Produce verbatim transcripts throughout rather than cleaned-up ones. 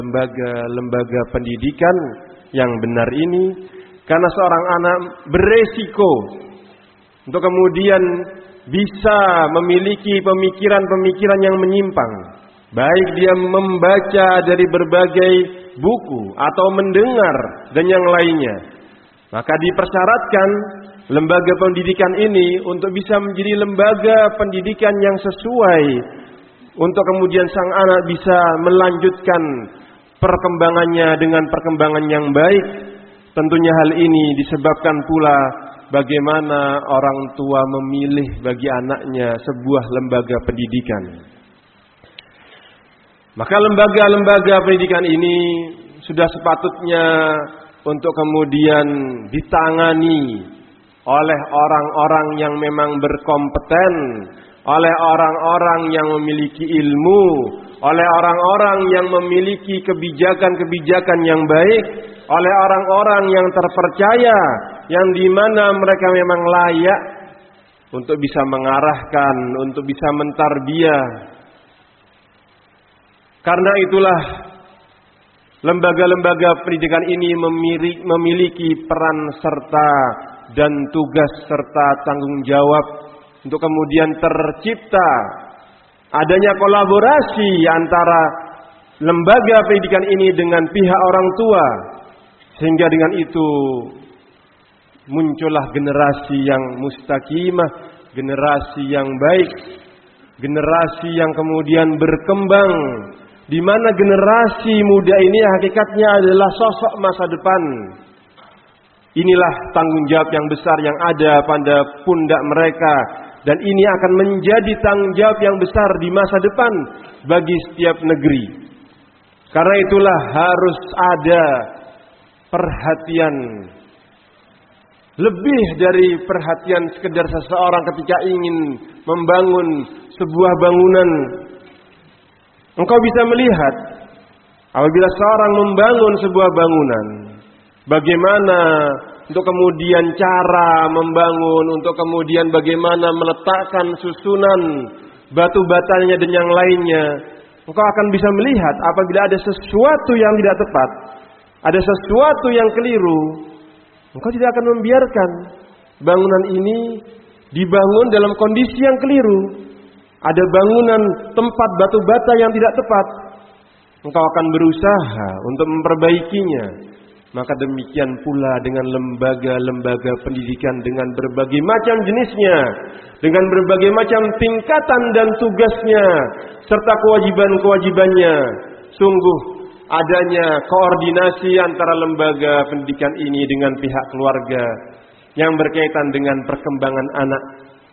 lembaga-lembaga pendidikan yang benar ini, karena seorang anak beresiko untuk kemudian bisa memiliki pemikiran-pemikiran yang menyimpang, baik dia membaca dari berbagai buku atau mendengar dan yang lainnya. Maka dipersyaratkan lembaga pendidikan ini untuk bisa menjadi lembaga pendidikan yang sesuai, untuk kemudian sang anak bisa melanjutkan perkembangannya dengan perkembangan yang baik. Tentunya hal ini disebabkan pula bagaimana orang tua memilih bagi anaknya sebuah lembaga pendidikan. Maka lembaga-lembaga pendidikan ini sudah sepatutnya untuk kemudian ditangani oleh orang-orang yang memang berkompeten, oleh orang-orang yang memiliki ilmu, oleh orang-orang yang memiliki kebijakan-kebijakan yang baik, oleh orang-orang yang terpercaya, yang dimana mereka memang layak untuk bisa mengarahkan, untuk bisa mentarbiyah. Karena itulah lembaga-lembaga pendidikan ini memiliki peran serta dan tugas serta tanggung jawab untuk kemudian tercipta adanya kolaborasi antara lembaga pendidikan ini dengan pihak orang tua, sehingga dengan itu muncullah generasi yang mustaqimah, generasi yang baik, generasi yang kemudian berkembang, di mana generasi muda ini hakikatnya adalah sosok masa depan. Inilah tanggung jawab yang besar yang ada pada pundak mereka, dan ini akan menjadi tanggung jawab yang besar di masa depan bagi setiap negeri. Karena itulah harus ada perhatian, lebih dari perhatian sekedar seseorang ketika ingin membangun sebuah bangunan. Engkau bisa melihat apabila seorang membangun sebuah bangunan, bagaimana untuk kemudian cara membangun, untuk kemudian bagaimana meletakkan susunan batu batanya dan yang lainnya. Engkau akan bisa melihat apabila ada sesuatu yang tidak tepat, ada sesuatu yang keliru, engkau tidak akan membiarkan bangunan ini dibangun dalam kondisi yang keliru. Ada bangunan tempat batu bata yang tidak tepat, engkau akan berusaha untuk memperbaikinya. Maka demikian pula dengan lembaga-lembaga pendidikan dengan berbagai macam jenisnya, dengan berbagai macam tingkatan dan tugasnya, serta kewajiban-kewajibannya. Sungguh adanya koordinasi antara lembaga pendidikan ini dengan pihak keluarga yang berkaitan dengan perkembangan anak,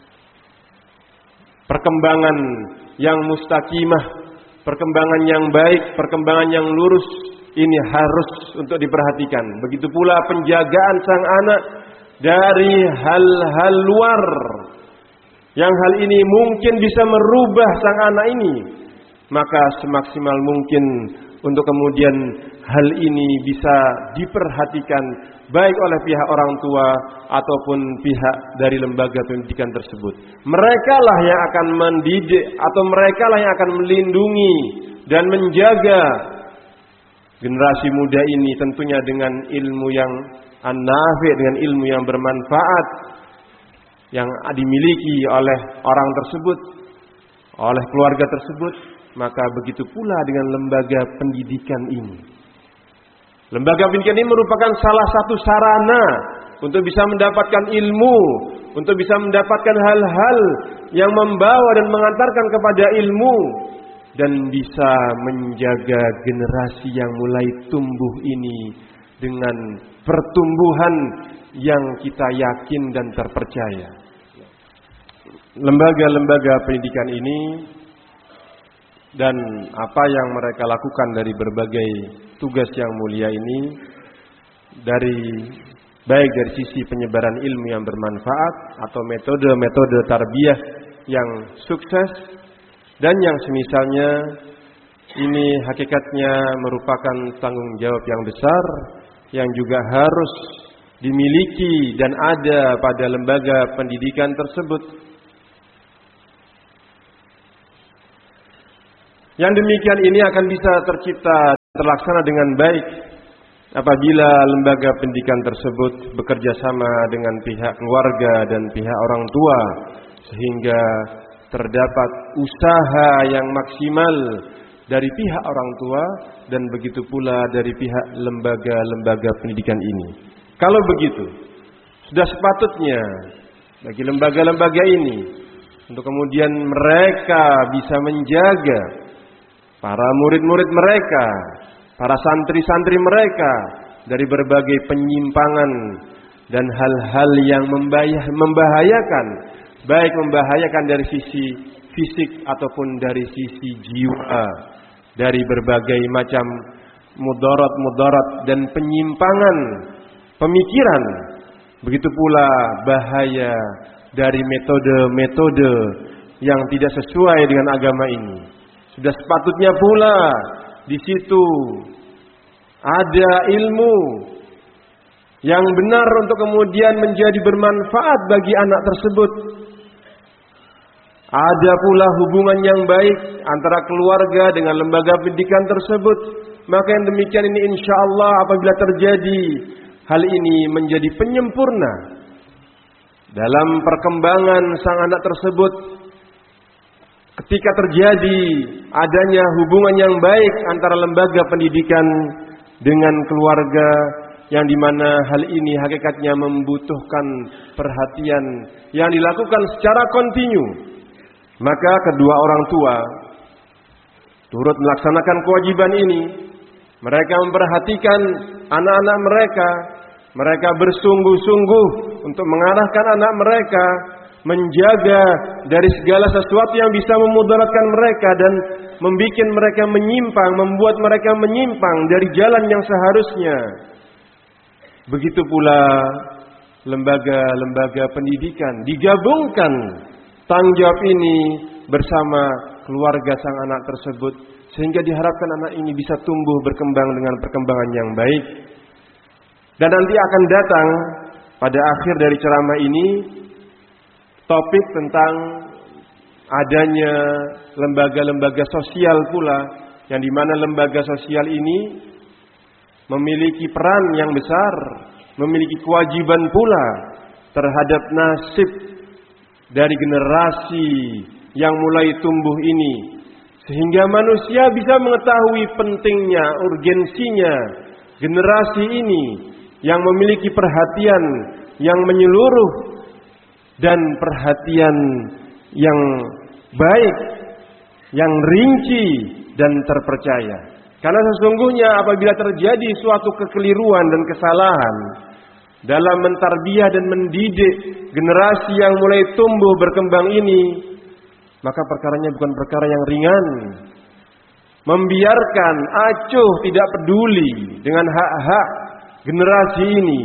perkembangan yang mustaqimah, perkembangan yang baik, perkembangan yang lurus. Ini harus untuk diperhatikan. Begitu pula penjagaan sang anak dari hal-hal luar, yang hal ini mungkin bisa merubah sang anak ini. Maka semaksimal mungkin untuk kemudian hal ini bisa diperhatikan baik oleh pihak orang tua ataupun pihak dari lembaga pendidikan tersebut. Mereka lah yang akan mendidik, atau mereka lah yang akan melindungi dan menjaga generasi muda ini, tentunya dengan ilmu yang an-nafi', dengan ilmu yang bermanfaat yang dimiliki oleh orang tersebut, oleh keluarga tersebut. Maka begitu pula dengan lembaga pendidikan ini. Lembaga pendidikan ini merupakan salah satu sarana untuk bisa mendapatkan ilmu, untuk bisa mendapatkan hal-hal yang membawa dan mengantarkan kepada ilmu, dan bisa menjaga generasi yang mulai tumbuh ini dengan pertumbuhan yang kita yakin dan terpercaya. Lembaga-lembaga pendidikan ini dan apa yang mereka lakukan dari berbagai tugas yang mulia ini, dari baik dari sisi penyebaran ilmu yang bermanfaat atau metode-metode tarbiyah yang sukses dan yang semisalnya, ini hakikatnya merupakan tanggung jawab yang besar yang juga harus dimiliki dan ada pada lembaga pendidikan tersebut. Yang demikian ini akan bisa tercipta terlaksana dengan baik apabila lembaga pendidikan tersebut bekerja sama dengan pihak keluarga dan pihak orang tua, sehingga terdapat usaha yang maksimal dari pihak orang tua dan begitu pula dari pihak lembaga-lembaga pendidikan ini. Kalau begitu, sudah sepatutnya bagi lembaga-lembaga ini untuk kemudian mereka bisa menjaga para murid-murid mereka, para santri-santri mereka dari berbagai penyimpangan dan hal-hal yang membahayakan, baik membahayakan dari sisi fisik ataupun dari sisi jiwa, dari berbagai macam mudarat-mudarat dan penyimpangan pemikiran. Begitu pula bahaya dari metode-metode yang tidak sesuai dengan agama ini. Sudah sepatutnya pula di situ ada ilmu yang benar untuk kemudian menjadi bermanfaat bagi anak tersebut. Ada pula hubungan yang baik antara keluarga dengan lembaga pendidikan tersebut. Maka yang demikian ini insya Allah apabila terjadi hal ini menjadi penyempurna dalam perkembangan sang anak tersebut. Ketika terjadi adanya hubungan yang baik antara lembaga pendidikan dengan keluarga, yang dimana hal ini hakikatnya membutuhkan perhatian yang dilakukan secara kontinu, maka kedua orang tua turut melaksanakan kewajiban ini. Mereka memperhatikan anak-anak mereka. Mereka bersungguh-sungguh untuk mengarahkan anak mereka, menjaga dari segala sesuatu yang bisa memudaratkan mereka dan membuat mereka menyimpang, membuat mereka menyimpang dari jalan yang seharusnya. Begitu pula lembaga-lembaga pendidikan digabungkan tanggung jawab ini bersama keluarga sang anak tersebut, sehingga diharapkan anak ini bisa tumbuh berkembang dengan perkembangan yang baik. Dan nanti akan datang pada akhir dari ceramah ini topik tentang adanya lembaga-lembaga sosial pula, yang dimana lembaga sosial ini memiliki peran yang besar, memiliki kewajiban pula terhadap nasib dari generasi yang mulai tumbuh ini, sehingga manusia bisa mengetahui pentingnya, urgensinya generasi ini yang memiliki perhatian yang menyeluruh dan perhatian yang baik, yang rinci dan terpercaya. Karena sesungguhnya apabila terjadi suatu kekeliruan dan kesalahan dalam mentarbiyah dan mendidik generasi yang mulai tumbuh berkembang ini, maka perkaranya bukan perkara yang ringan. Membiarkan, acuh, tidak peduli dengan hak-hak generasi ini,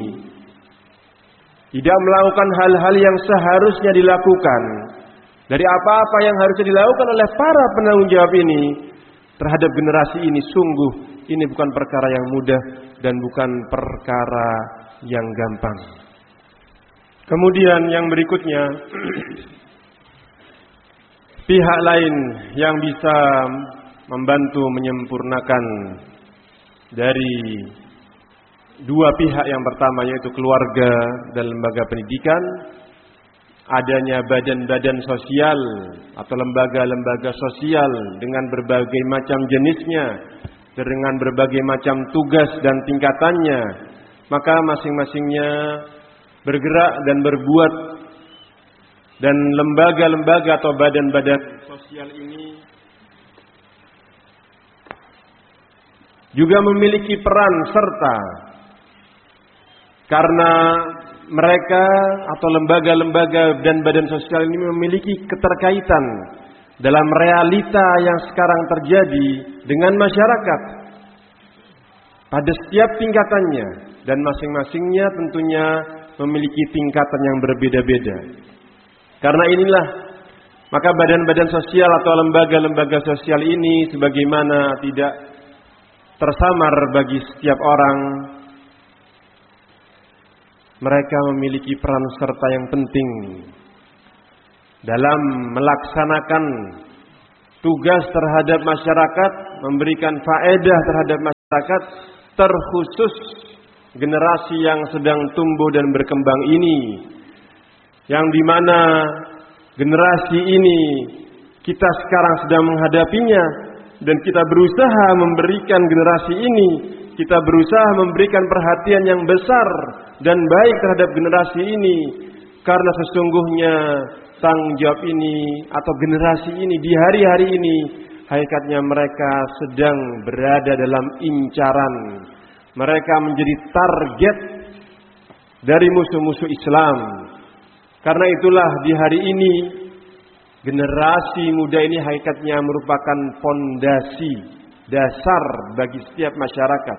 tidak melakukan hal-hal yang seharusnya dilakukan dari apa-apa yang harusnya dilakukan oleh para penanggung jawab ini terhadap generasi ini, sungguh ini bukan perkara yang mudah dan bukan perkara yang gampang. Kemudian yang berikutnya, pihak lain yang bisa membantu menyempurnakan dari dua pihak yang pertama, yaitu keluarga dan lembaga pendidikan, adanya badan-badan sosial atau lembaga-lembaga sosial dengan berbagai macam jenisnya, dengan berbagai macam tugas dan tingkatannya, maka masing-masingnya bergerak dan berbuat. Dan lembaga-lembaga atau badan-badan sosial ini juga memiliki peran serta, karena mereka atau lembaga-lembaga dan badan sosial ini memiliki keterkaitan dalam realita yang sekarang terjadi dengan masyarakat pada setiap tingkatannya, dan masing-masingnya tentunya memiliki tingkatan yang berbeda-beda. Karena inilah maka badan-badan sosial atau lembaga-lembaga sosial ini sebagaimana tidak tersamar bagi setiap orang, mereka memiliki peran serta yang penting dalam melaksanakan tugas terhadap masyarakat, memberikan faedah terhadap masyarakat. masyarakat, terkhusus generasi yang sedang tumbuh dan berkembang ini, yang dimana generasi ini kita sekarang sedang menghadapinya, dan kita berusaha memberikan generasi ini, kita berusaha memberikan perhatian yang besar dan baik terhadap generasi ini, karena sesungguhnya tanggung jawab ini atau generasi ini di hari-hari ini hakikatnya mereka sedang berada dalam incaran. Mereka menjadi target dari musuh-musuh Islam. Karena itulah di hari ini generasi muda ini hakikatnya merupakan pondasi dasar bagi setiap masyarakat.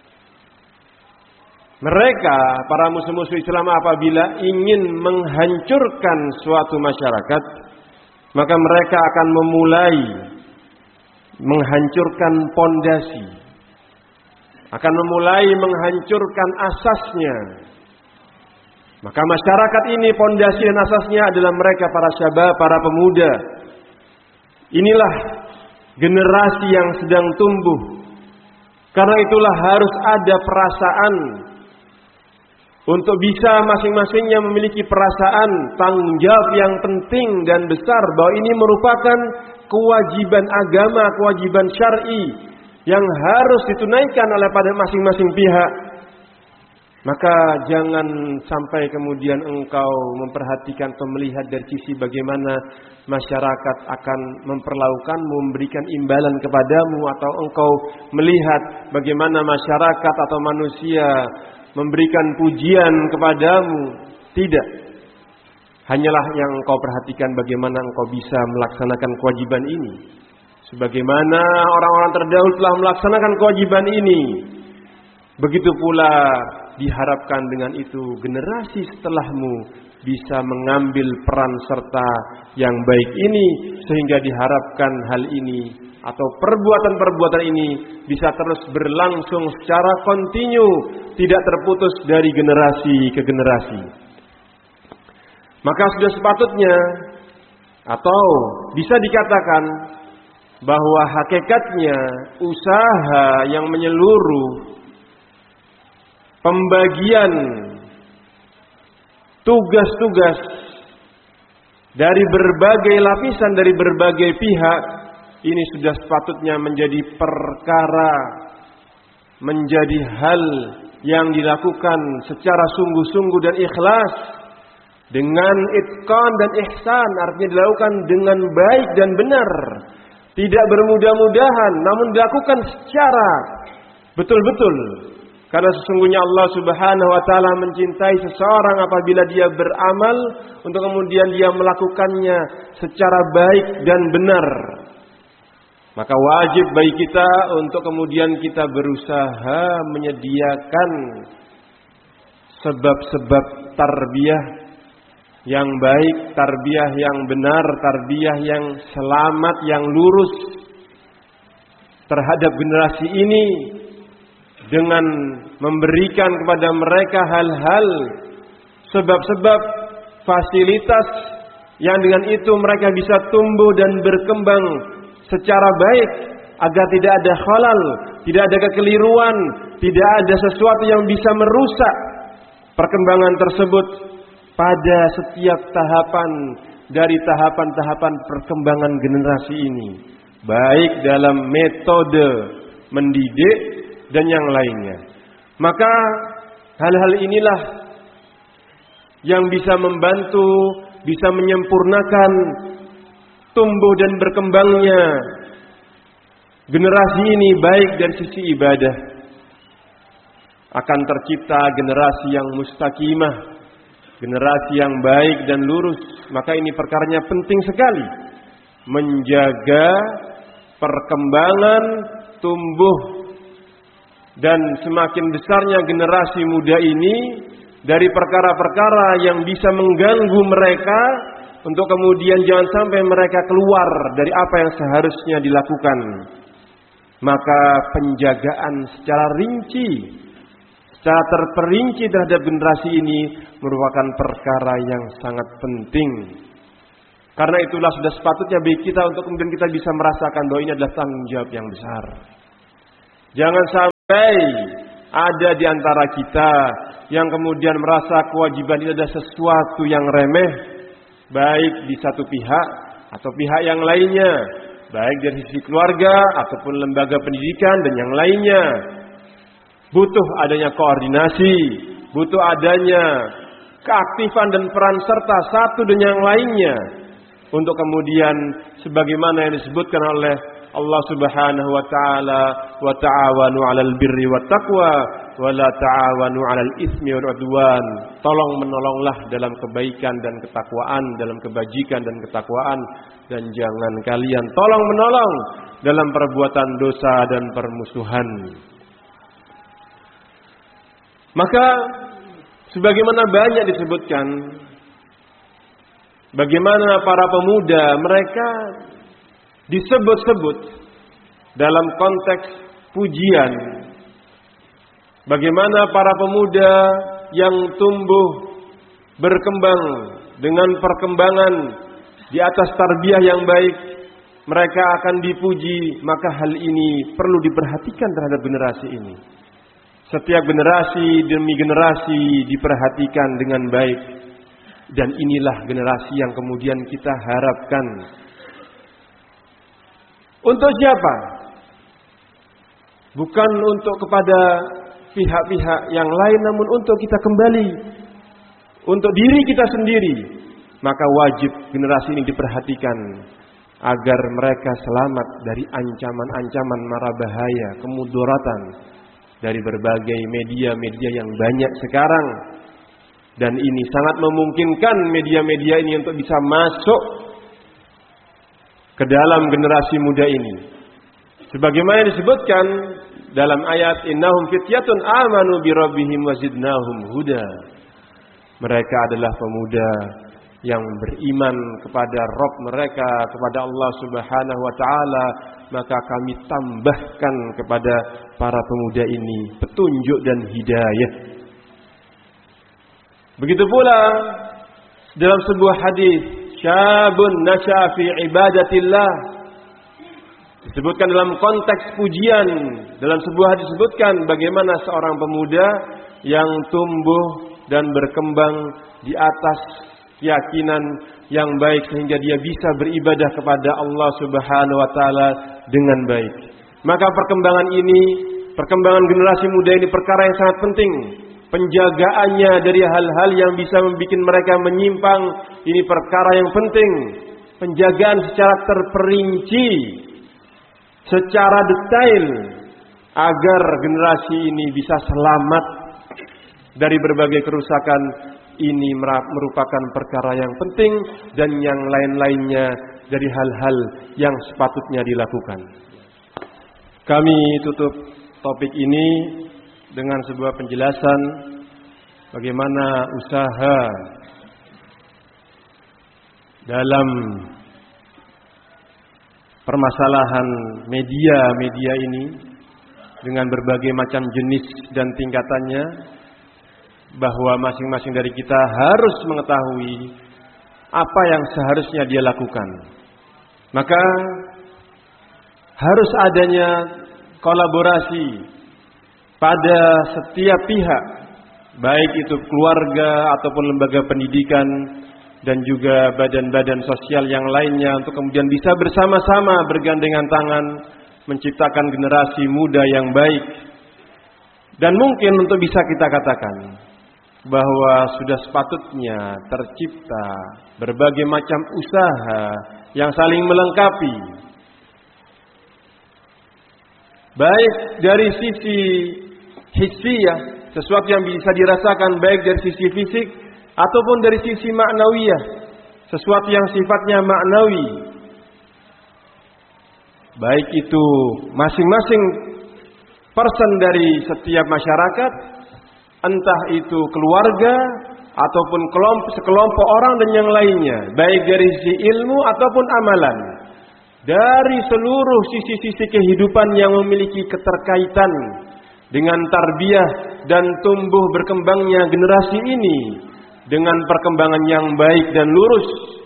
Mereka, para musuh-musuh Islam, apabila ingin menghancurkan suatu masyarakat, maka mereka akan memulai menghancurkan pondasi, akan memulai menghancurkan asasnya. Maka masyarakat ini pondasi dan asasnya adalah mereka para syabab, para pemuda. Inilah generasi yang sedang tumbuh. Karena itulah harus ada perasaan untuk bisa masing-masingnya memiliki perasaan tanggung jawab yang penting dan besar bahwa ini merupakan kewajiban agama, kewajiban syar'i yang harus ditunaikan oleh pada masing-masing pihak. Maka jangan sampai kemudian engkau memperhatikan atau melihat dari sisi bagaimana masyarakat akan memperlakukanmu, memberikan imbalan kepadamu, atau engkau melihat bagaimana masyarakat atau manusia memberikan pujian kepadamu. Tidak. Hanyalah yang engkau perhatikan bagaimana engkau bisa melaksanakan kewajiban ini. Sebagaimana orang-orang terdahulu telah melaksanakan kewajiban ini, begitu pula diharapkan dengan itu generasi setelahmu bisa mengambil peran serta yang baik ini, sehingga diharapkan hal ini atau perbuatan-perbuatan ini bisa terus berlangsung secara kontinu, tidak terputus dari generasi ke generasi. Maka sudah sepatutnya atau bisa dikatakan bahwa hakikatnya usaha yang menyeluruh, pembagian tugas-tugas dari berbagai lapisan, dari berbagai pihak, ini sudah sepatutnya menjadi perkara, menjadi hal yang dilakukan secara sungguh-sungguh dan ikhlas, dengan itqan dan ihsan, artinya dilakukan dengan baik dan benar, tidak bermudah-mudahan, namun dilakukan secara betul-betul. Karena sesungguhnya Allah Subhanahu wa taala mencintai seseorang apabila dia beramal untuk kemudian dia melakukannya secara baik dan benar. Maka wajib bagi kita untuk kemudian kita berusaha menyediakan sebab-sebab tarbiyah yang baik, tarbiyah yang benar, tarbiyah yang selamat, yang lurus terhadap generasi ini, dengan memberikan kepada mereka hal-hal, sebab-sebab, fasilitas yang dengan itu mereka bisa tumbuh dan berkembang secara baik, agar tidak ada khalal, tidak ada kekeliruan, tidak ada sesuatu yang bisa merusak perkembangan tersebut pada setiap tahapan dari tahapan-tahapan perkembangan generasi ini, baik dalam metode mendidik dan yang lainnya. Maka hal-hal inilah yang bisa membantu, bisa menyempurnakan tumbuh dan berkembangnya generasi ini, baik dari sisi ibadah. Akan tercipta generasi yang mustaqimah, generasi yang baik dan lurus. Maka ini perkaranya penting sekali, menjaga perkembangan, tumbuh dan semakin besarnya generasi muda ini dari perkara-perkara yang bisa mengganggu mereka, untuk kemudian jangan sampai mereka keluar dari apa yang seharusnya dilakukan. Maka penjagaan secara rinci, secara terperinci terhadap generasi ini merupakan perkara yang sangat penting. Karena itulah sudah sepatutnya bagi kita untuk kemudian kita bisa merasakan bahwa ini adalah tanggung jawab yang besar. Jangan sampai ada di antara kita yang kemudian merasa kewajiban itu adalah sesuatu yang remeh, baik di satu pihak atau pihak yang lainnya, baik dari sisi keluarga ataupun lembaga pendidikan dan yang lainnya. Butuh adanya koordinasi, butuh adanya keaktifan dan peran serta satu dengan yang lainnya untuk kemudian sebagaimana yang disebutkan oleh Allah Subhanahu wa taala, wa ta'awanu 'alal birri wat taqwa wa la ta'awanu 'alal itsmi wal 'udwan. Tolong menolonglah dalam kebaikan dan ketakwaan, dalam kebajikan dan ketakwaan, dan jangan kalian tolong menolong dalam perbuatan dosa dan permusuhan. Maka sebagaimana banyak disebutkan bagaimana para pemuda mereka disebut-sebut dalam konteks pujian. Bagaimana para pemuda yang tumbuh berkembang dengan perkembangan di atas tarbiyah yang baik, mereka akan dipuji. Maka hal ini perlu diperhatikan terhadap generasi ini. Setiap generasi demi generasi diperhatikan dengan baik. Dan inilah generasi yang kemudian kita harapkan. Untuk siapa? Bukan untuk kepada pihak-pihak yang lain, namun untuk kita kembali. Untuk diri kita sendiri. Maka wajib generasi ini diperhatikan agar mereka selamat dari ancaman-ancaman mara bahaya, kemudaratan dari berbagai media-media yang banyak sekarang. Dan ini sangat memungkinkan media-media ini untuk bisa masuk ke dalam generasi muda ini. Sebagaimana disebutkan dalam ayat innahum fityatun amanu bi rabbihim wazidnahum huda. Mereka adalah pemuda yang beriman kepada Rabb mereka, kepada Allah Subhanahu wa taala, maka kami tambahkan kepada para pemuda ini petunjuk dan hidayah. Begitu pula dalam sebuah hadis, syabun nasya'a fi ibadatillah, disebutkan dalam konteks pujian. Dalam sebuah hadis disebutkan bagaimana seorang pemuda yang tumbuh dan berkembang di atas keyakinan yang baik sehingga dia bisa beribadah kepada Allah Subhanahu wa taala dengan baik. Maka perkembangan ini, perkembangan generasi muda ini perkara yang sangat penting. Penjagaannya dari hal-hal yang bisa membuat mereka menyimpang, ini perkara yang penting. Penjagaan secara terperinci, secara detail, agar generasi ini bisa selamat dari berbagai kerusakan. Ini merupakan perkara yang penting dan yang lain-lainnya dari hal-hal yang sepatutnya dilakukan. Kami tutup topik ini dengan sebuah penjelasan bagaimana usaha dalam permasalahan media-media ini dengan berbagai macam jenis dan tingkatannya, bahwa masing-masing dari kita harus mengetahui apa yang seharusnya dia lakukan. Maka harus adanya kolaborasi pada setiap pihak, baik itu keluarga ataupun lembaga pendidikan dan juga badan-badan sosial yang lainnya, untuk kemudian bisa bersama-sama bergandengan tangan menciptakan generasi muda yang baik. Dan mungkin untuk bisa kita katakan bahwa sudah sepatutnya tercipta berbagai macam usaha yang saling melengkapi, baik dari sisi hissiyah, sesuatu yang bisa dirasakan baik dari sisi fisik ataupun dari sisi maknawiyah, sesuatu yang sifatnya maknawi, baik itu masing-masing person dari setiap masyarakat, entah itu keluarga ataupun kelompok, sekelompok orang dan yang lainnya, baik dari sisi ilmu ataupun amalan, dari seluruh sisi-sisi kehidupan yang memiliki keterkaitan dengan tarbiyah dan tumbuh berkembangnya generasi ini dengan perkembangan yang baik dan lurus.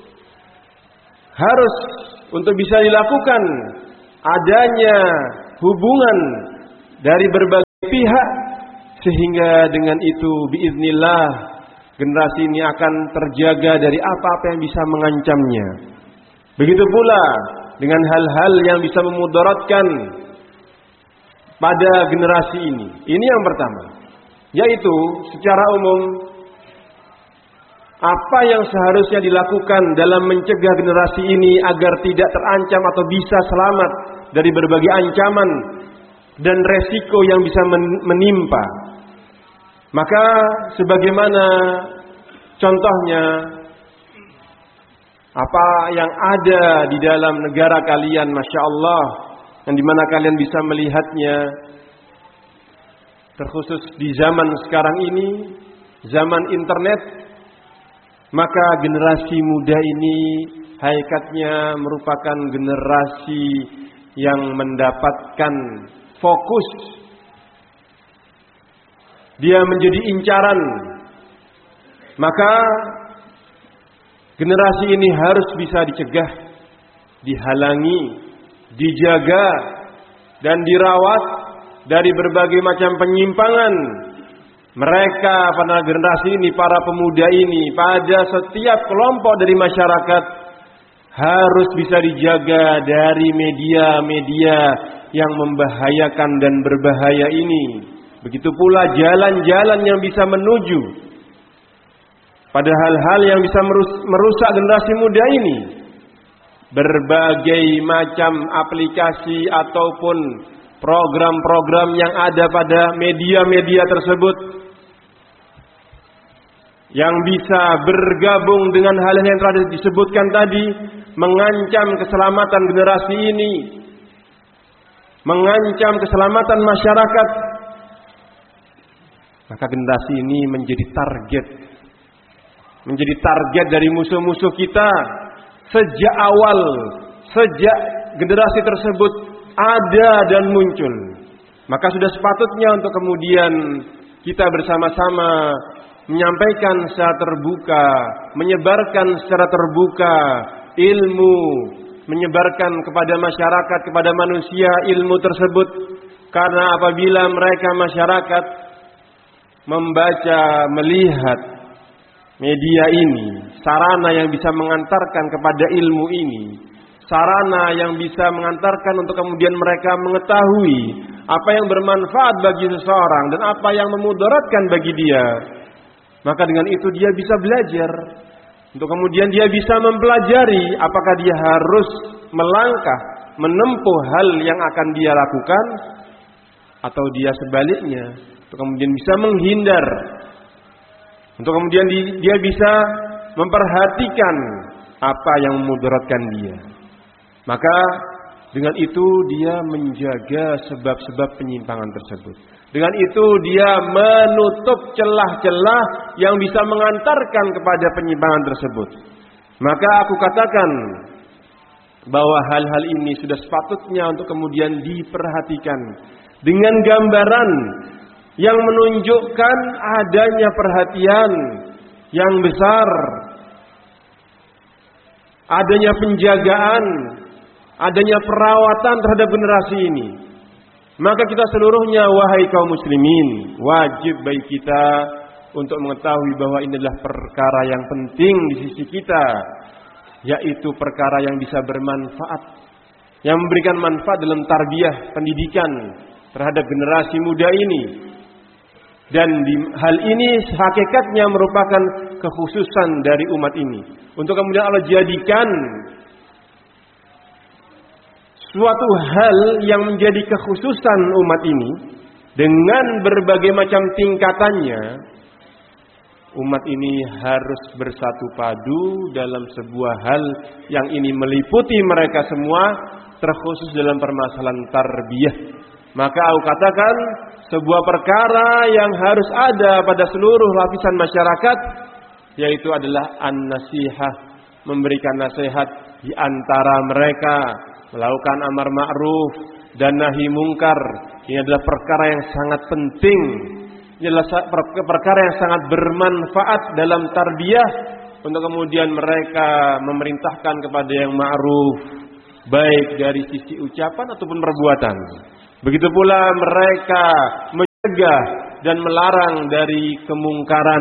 Harus untuk bisa dilakukan adanya hubungan dari berbagai pihak, sehingga dengan itu biiznillah generasi ini akan terjaga dari apa-apa yang bisa mengancamnya. Begitu pula dengan hal-hal yang bisa memudaratkan pada generasi ini. Ini yang pertama, yaitu secara umum apa yang seharusnya dilakukan dalam mencegah generasi ini agar tidak terancam atau bisa selamat dari berbagai ancaman dan resiko yang bisa menimpa. Maka sebagaimana contohnya apa yang ada di dalam negara kalian, Masya Allah, yang dimana kalian bisa melihatnya, terkhusus di zaman sekarang ini, zaman internet, maka generasi muda ini hakikatnya merupakan generasi yang mendapatkan fokus. Dia menjadi incaran. Maka generasi ini harus bisa dicegah, dihalangi, dijaga, dan dirawat dari berbagai macam penyimpangan. Mereka, pada generasi ini, para pemuda ini, pada setiap kelompok dari masyarakat harus bisa dijaga dari media-media yang membahayakan dan berbahaya ini. Begitu pula jalan-jalan yang bisa menuju pada hal-hal yang bisa merusak generasi muda ini. Berbagai macam aplikasi ataupun program-program yang ada pada media-media tersebut yang bisa bergabung dengan hal yang telah disebutkan tadi, mengancam keselamatan generasi ini, mengancam keselamatan masyarakat. Maka generasi ini menjadi target, menjadi target dari musuh-musuh kita sejak awal, sejak generasi tersebut ada dan muncul. Maka sudah sepatutnya untuk kemudian kita bersama-sama menyampaikan secara terbuka, menyebarkan secara terbuka ilmu, menyebarkan kepada masyarakat, kepada manusia ilmu tersebut. Karena apabila mereka masyarakat membaca, melihat media ini, sarana yang bisa mengantarkan kepada ilmu ini, sarana yang bisa mengantarkan untuk kemudian mereka mengetahui apa yang bermanfaat bagi seseorang dan apa yang memudaratkan bagi dia, maka dengan itu dia bisa belajar. Untuk kemudian dia bisa mempelajari apakah dia harus melangkah, menempuh hal yang akan dia lakukan, atau dia sebaliknya, untuk kemudian bisa menghindar. Untuk kemudian dia bisa memperhatikan apa yang memudaratkan dia. Maka dengan itu dia menjaga sebab-sebab penyimpangan tersebut. Dengan itu dia menutup celah-celah yang bisa mengantarkan kepada penyimpangan tersebut. Maka aku katakan bahwa hal-hal ini sudah sepatutnya untuk kemudian diperhatikan dengan gambaran yang menunjukkan adanya perhatian yang besar, adanya penjagaan, adanya perawatan terhadap generasi ini. Maka kita seluruhnya, wahai kaum muslimin, wajib bagi kita untuk mengetahui bahwa ini adalah perkara yang penting di sisi kita, yaitu perkara yang bisa bermanfaat, yang memberikan manfaat dalam tarbiyah pendidikan terhadap generasi muda ini. Dan di hal ini hakikatnya merupakan kekhususan dari umat ini. Untuk kemudian Allah jadikan suatu hal yang menjadi kekhususan umat ini dengan berbagai macam tingkatannya. Umat ini harus bersatu padu dalam sebuah hal yang ini meliputi mereka semua, terkhusus dalam permasalahan tarbiyah. Maka aku katakan sebuah perkara yang harus ada pada seluruh lapisan masyarakat, yaitu adalah an-nasihah, memberikan nasihat di antara mereka, melakukan amar ma'ruf dan nahi mungkar. Ini adalah perkara yang sangat penting. Ini adalah perkara yang sangat bermanfaat dalam tarbiyah, untuk kemudian mereka memerintahkan kepada yang ma'ruf, baik dari sisi ucapan ataupun perbuatan. Begitu pula mereka mencegah dan melarang dari kemungkaran.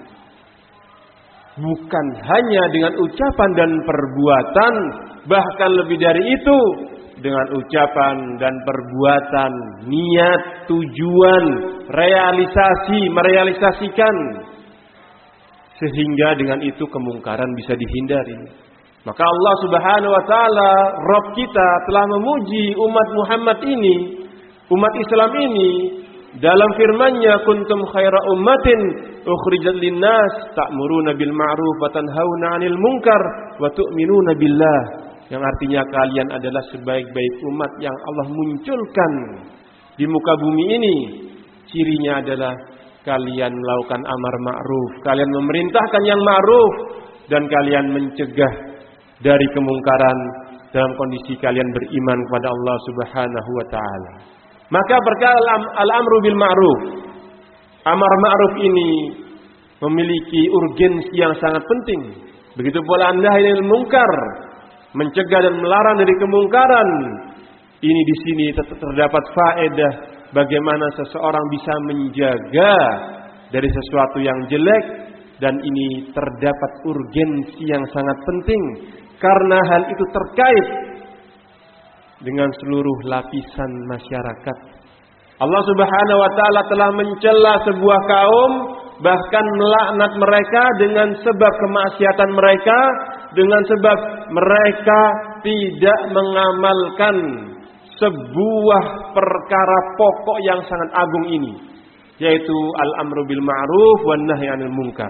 Bukan hanya dengan ucapan dan perbuatan, bahkan lebih dari itu, dengan ucapan dan perbuatan, niat, tujuan, realisasi, merealisasikan. Sehingga dengan itu kemungkaran bisa dihindari. Maka Allah Subhanahu wa taala, Rabb kita, telah memuji umat Muhammad ini, umat Islam ini, dalam firman-Nya, kuntum khaira ummatin ukhrijat linnas ta'muruna bil ma'ruf wa tanhauna 'anil munkar wa tu'minuna billah. Yang artinya kalian adalah sebaik-baik umat yang Allah munculkan di muka bumi ini. Cirinya adalah kalian melakukan amar ma'ruf, kalian memerintahkan yang ma'ruf, dan kalian mencegah dari kemungkaran dalam kondisi kalian beriman kepada Allah Subhanahu wa taala. Maka perkara al-amru bil ma'ruf, amar ma'ruf ini memiliki urgensi yang sangat penting. Begitu pula nahi anil munkar, mencegah dan melarang dari kemungkaran. Ini di sini terdapat faedah bagaimana seseorang bisa menjaga dari sesuatu yang jelek, dan ini terdapat urgensi yang sangat penting karena hal itu terkait dengan seluruh lapisan masyarakat. Allah Subhanahu wa taala telah mencela sebuah kaum, bahkan melaknat mereka dengan sebab kemaksiatan mereka, dengan sebab mereka tidak mengamalkan sebuah perkara pokok yang sangat agung ini, yaitu al-amru bil ma'ruf wan nahyi 'anil munkar.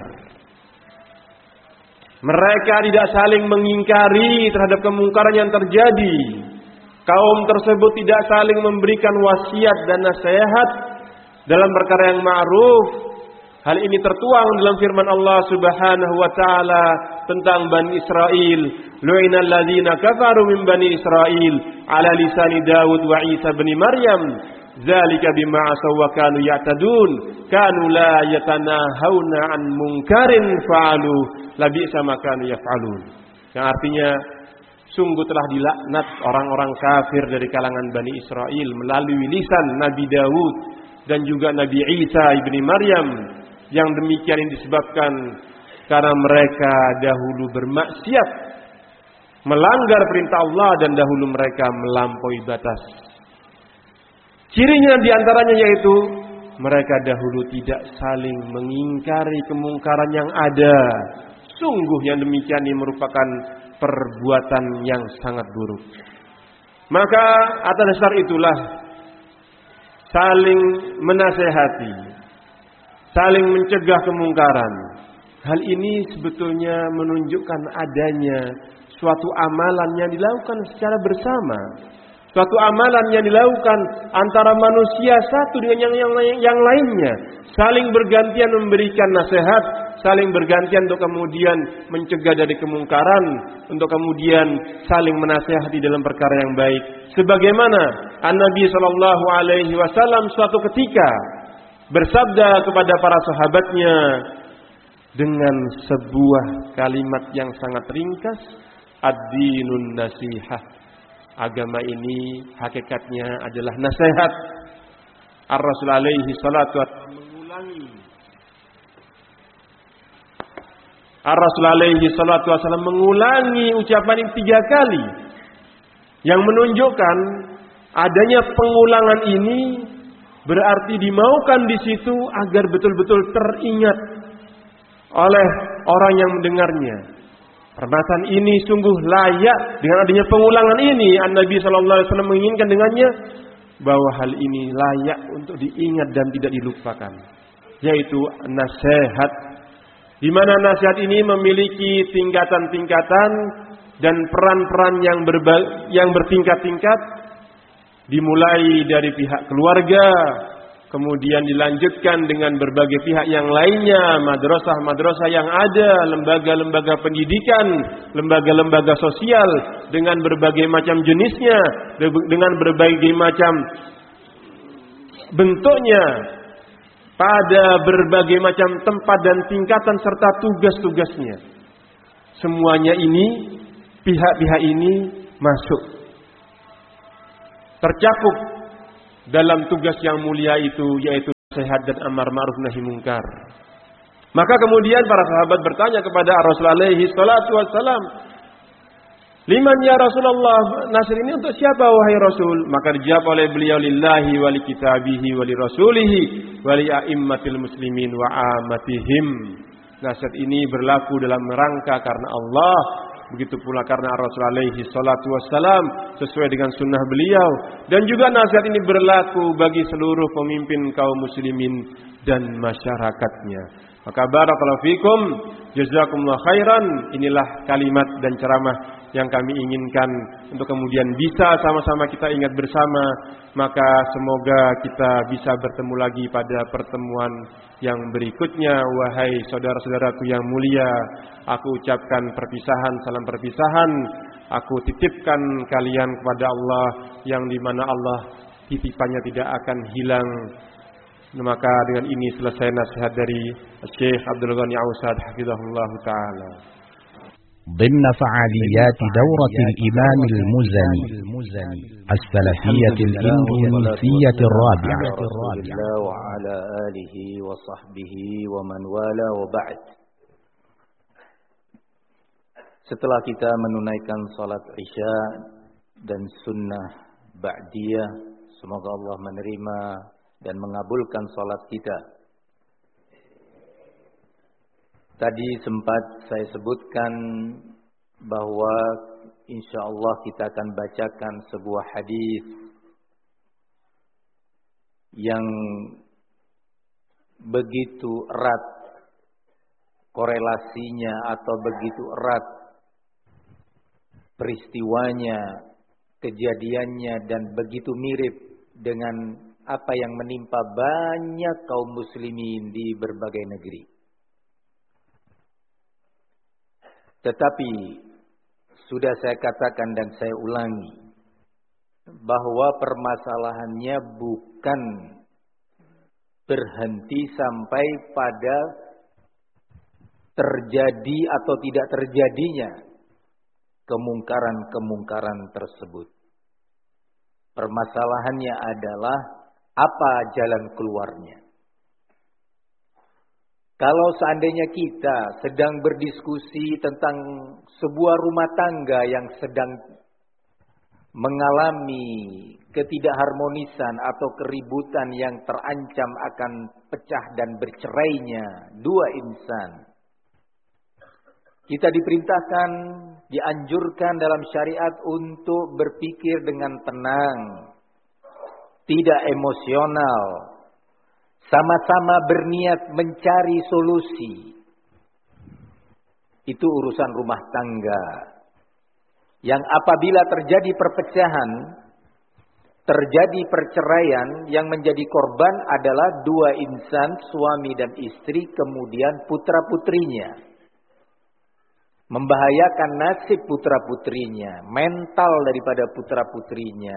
Mereka tidak saling mengingkari terhadap kemungkaran yang terjadi. Kaum tersebut tidak saling memberikan wasiat dan nasihat dalam perkara yang ma'ruf. Hal ini tertuang dalam firman Allah Subhanahu wa taala tentang Bani Israel. Lu'inal ladzina kafaru min Bani Israel ala lisani Daud wa Isa bin Maryam. Dzalika bima asaw wa kanu ya'tadun. Kanu la yatanahawna an munkarin fa'alu labi'sa ma kanu yaf'alun. Yang artinya, sungguh telah dilaknat orang-orang kafir dari kalangan Bani Israel melalui lisan Nabi Daud dan juga Nabi Isa ibni Maryam. Yang demikian ini disebabkan karena mereka dahulu bermaksiat, melanggar perintah Allah, dan dahulu mereka melampaui batas. Cirinya diantaranya yaitu mereka dahulu tidak saling mengingkari kemungkaran yang ada. Sungguh yang demikian ini merupakan perbuatan yang sangat buruk. Maka atas dasar itulah saling menasehati, saling mencegah kemungkaran. Hal ini sebetulnya menunjukkan adanya suatu amalan yang dilakukan secara bersama, suatu amalan yang dilakukan antara manusia satu dengan yang, yang, yang lainnya, saling bergantian memberikan nasihat, saling bergantian untuk kemudian mencegah dari kemungkaran, untuk kemudian saling menasihati dalam perkara yang baik. Sebagaimana An-Nabi Shallallahu Alaihi Wasallam suatu ketika bersabda kepada para sahabatnya dengan sebuah kalimat yang sangat ringkas, ad-dinun nasihah. Agama ini hakikatnya adalah nasihat. Ar-Rasul alaihi salatu mengulangi Ar-Rasul alaihi salatu wasallam mengulangi ucapan ini tiga kali, yang menunjukkan adanya pengulangan ini berarti dimaukan di situ agar betul-betul teringat oleh orang yang mendengarnya. Perkataan ini sungguh layak dengan adanya pengulangan ini. An-Nabi sallallahu alaihi wasallam menginginkan dengannya bahwa hal ini layak untuk diingat dan tidak dilupakan, yaitu nasihat, di mana nasihat ini memiliki tingkatan-tingkatan dan peran-peran yang berba- yang bertingkat-tingkat, dimulai dari pihak keluarga, kemudian dilanjutkan dengan berbagai pihak yang lainnya, madrasah-madrasah yang ada, lembaga-lembaga pendidikan, lembaga-lembaga sosial dengan berbagai macam jenisnya, dengan berbagai macam bentuknya, pada berbagai macam tempat dan tingkatan serta tugas-tugasnya. Semuanya ini, pihak-pihak ini masuk, tercakup dalam tugas yang mulia itu, yaitu sehat dan amar ma'ruf nahi munkar. Maka kemudian para sahabat bertanya kepada Rasulullah alaihi salatu wassalam, "Liman ya Rasulullah, nasr ini untuk siapa wahai Rasul?" Maka dijawab oleh beliau, "Lillahi wa li kitabihi wa li rasulihi wa li a'immatil muslimin wa amatihim." Nasihat ini berlaku dalam rangka karena Allah, begitu pula karena Rasul alaihi salatu wassalam, sesuai dengan sunnah beliau. Dan juga nasihat ini berlaku bagi seluruh pemimpin kaum muslimin dan masyarakatnya. Maka barakallahu fikum, jazakumullah khairan. Inilah kalimat dan ceramah yang kami inginkan untuk kemudian bisa sama-sama kita ingat bersama. Maka semoga kita bisa bertemu lagi pada pertemuan yang berikutnya. Wahai saudara-saudaraku yang mulia, aku ucapkan perpisahan, salam perpisahan. Aku titipkan kalian kepada Allah, yang dimana Allah titipannya tidak akan hilang. Maka dengan ini selesai nasihat dari Syekh Abdul Ghani Ausad hafizahullah ta'ala. ضمن فعاليات دورة الإمام المزني السلفية الإندونيسية الرابعة وعلى آله وصحبه ومن والاه وبعد. Setelah kita menunaikan salat Isya dan sunnah Ba'diyah, semoga Allah menerima dan mengabulkan salat kita. Tadi sempat saya sebutkan bahwa insya Allah kita akan bacakan sebuah hadis yang begitu erat korelasinya atau begitu erat peristiwanya, kejadiannya, dan begitu mirip dengan apa yang menimpa banyak kaum muslimin di berbagai negeri. Tetapi sudah saya katakan dan saya ulangi bahwa permasalahannya bukan berhenti sampai pada terjadi atau tidak terjadinya kemungkaran-kemungkaran tersebut. Permasalahannya adalah apa jalan keluarnya. Kalau seandainya kita sedang berdiskusi tentang sebuah rumah tangga yang sedang mengalami ketidakharmonisan atau keributan yang terancam akan pecah dan bercerainya dua insan, kita diperintahkan, dianjurkan dalam syariat untuk berpikir dengan tenang, tidak emosional, sama-sama berniat mencari solusi. Itu urusan rumah tangga. Yang apabila terjadi perpecahan, terjadi perceraian, yang menjadi korban adalah dua insan, suami dan istri, kemudian putra-putrinya. Membahayakan nasib putra-putrinya, mental daripada putra-putrinya,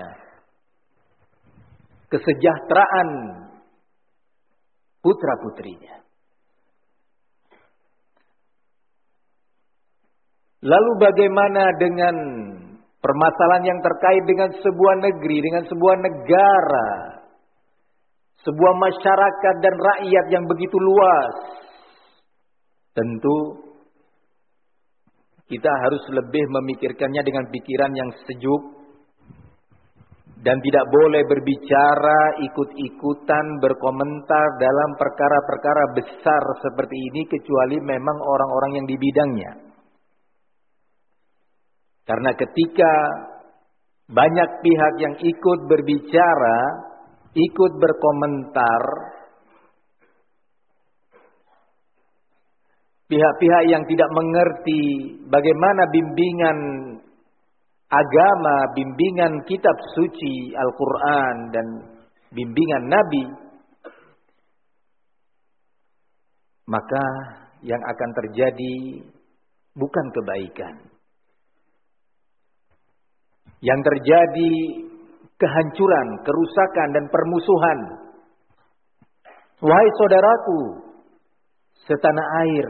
kesejahteraan putra-putrinya. Lalu bagaimana dengan permasalahan yang terkait dengan sebuah negeri, dengan sebuah negara, sebuah masyarakat dan rakyat yang begitu luas? Tentu kita harus lebih memikirkannya dengan pikiran yang sejuk dan tidak boleh berbicara ikut-ikutan, berkomentar dalam perkara-perkara besar seperti ini kecuali memang orang-orang yang di bidangnya. Karena ketika banyak pihak yang ikut berbicara, ikut berkomentar, pihak-pihak yang tidak mengerti bagaimana bimbingan agama, bimbingan kitab suci Al-Quran dan bimbingan Nabi, maka yang akan terjadi bukan kebaikan. Yang terjadi kehancuran, kerusakan dan permusuhan. Wahai saudaraku setanah air,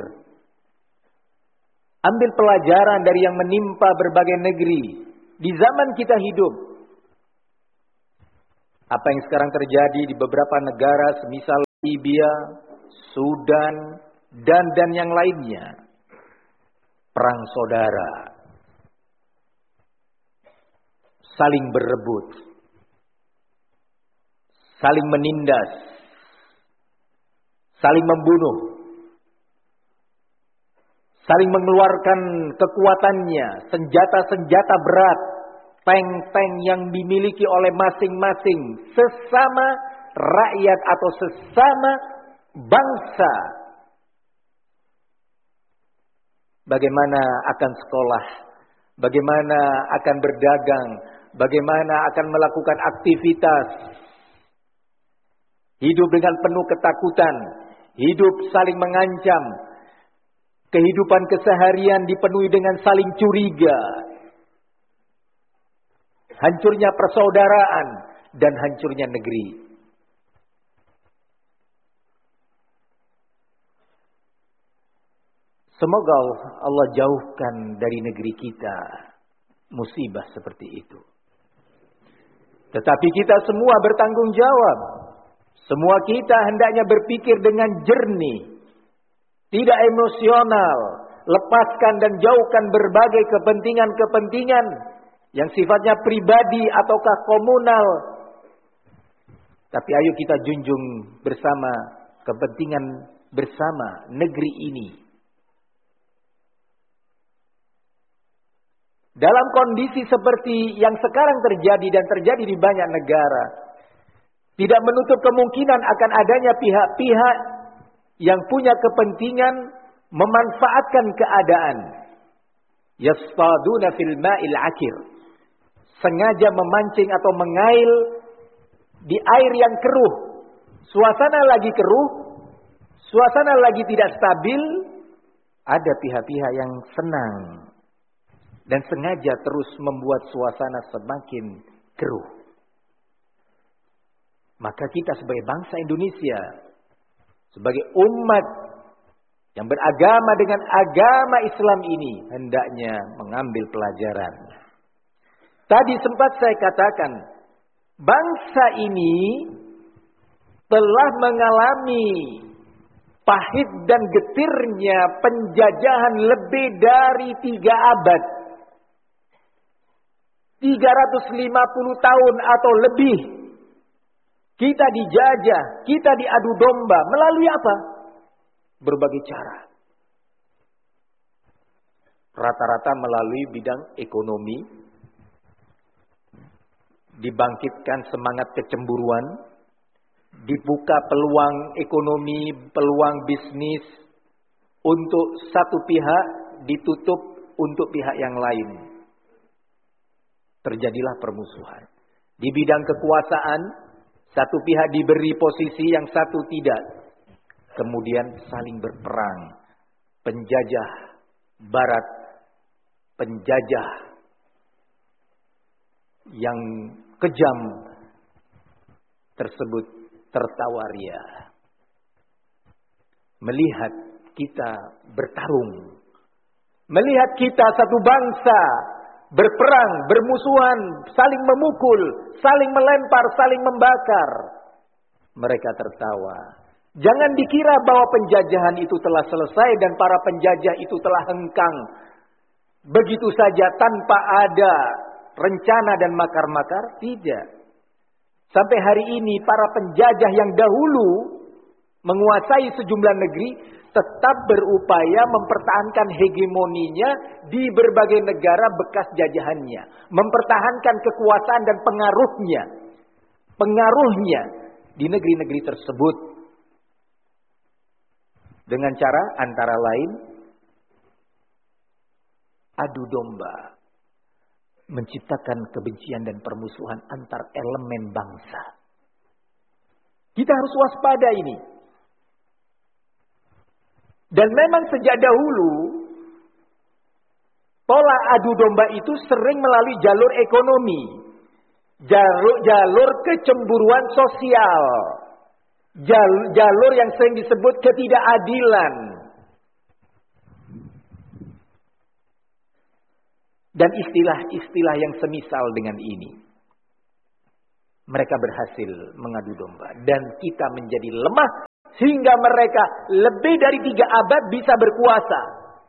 ambil pelajaran dari yang menimpa berbagai negeri di zaman kita hidup. Apa yang sekarang terjadi di beberapa negara semisal Libya, Sudan, dan dan yang lainnya. Perang saudara. Saling berebut. Saling menindas. Saling membunuh. Saling mengeluarkan kekuatannya, senjata-senjata berat, tank-tank yang dimiliki oleh masing-masing sesama rakyat atau sesama bangsa. Bagaimana akan sekolah, bagaimana akan berdagang, bagaimana akan melakukan aktivitas. Hidup dengan penuh ketakutan, hidup saling mengancam. Kehidupan keseharian dipenuhi dengan saling curiga. Hancurnya persaudaraan dan hancurnya negeri. Semoga Allah jauhkan dari negeri kita musibah seperti itu. Tetapi kita semua bertanggung jawab. Semua kita hendaknya berpikir dengan jernih. Tidak emosional. Lepaskan dan jauhkan berbagai kepentingan-kepentingan yang sifatnya pribadi ataukah komunal. Tapi ayo kita junjung bersama kepentingan bersama negeri ini. Dalam kondisi seperti yang sekarang terjadi dan terjadi di banyak negara, tidak menutup kemungkinan akan adanya pihak-pihak yang punya kepentingan memanfaatkan keadaan. Yastaduna fil ma'il akir. Sengaja memancing atau mengail di air yang keruh. Suasana lagi keruh, suasana lagi tidak stabil, ada pihak-pihak yang senang dan sengaja terus membuat suasana semakin keruh. Maka kita sebagai bangsa Indonesia, sebagai umat yang beragama dengan agama Islam ini, hendaknya mengambil pelajaran. Tadi sempat saya katakan, bangsa ini telah mengalami pahit dan getirnya penjajahan lebih dari tiga abad. tiga ratus lima puluh tahun atau lebih. Kita dijajah, kita diadu domba. Melalui apa? Berbagai cara. Rata-rata melalui bidang ekonomi. Dibangkitkan semangat kecemburuan. Dibuka peluang ekonomi, peluang bisnis. Untuk satu pihak, ditutup untuk pihak yang lain. Terjadilah permusuhan. Di bidang kekuasaan, satu pihak diberi posisi, yang satu tidak. Kemudian saling berperang. Penjajah barat, penjajah yang kejam tersebut tertawa ria. Melihat kita bertarung. Melihat kita satu bangsa berperang, bermusuhan, saling memukul, saling melempar, saling membakar. Mereka tertawa. Jangan dikira bahwa penjajahan itu telah selesai dan para penjajah itu telah hengkang. Begitu saja tanpa ada rencana dan makar-makar. Tidak. Sampai hari ini para penjajah yang dahulu menguasai sejumlah negeri tetap berupaya mempertahankan hegemoninya di berbagai negara bekas jajahannya. Mempertahankan kekuasaan dan pengaruhnya. Pengaruhnya di negeri-negeri tersebut. Dengan cara antara lain adu domba. Menciptakan kebencian dan permusuhan antar elemen bangsa. Kita harus waspada ini. Dan memang sejak dahulu pola adu domba itu sering melalui jalur ekonomi. Jalur, jalur kecemburuan sosial. Jalur, jalur yang sering disebut ketidakadilan. Dan istilah-istilah yang semisal dengan ini. Mereka berhasil mengadu domba. Dan kita menjadi lemah Sehingga mereka lebih dari tiga abad bisa berkuasa.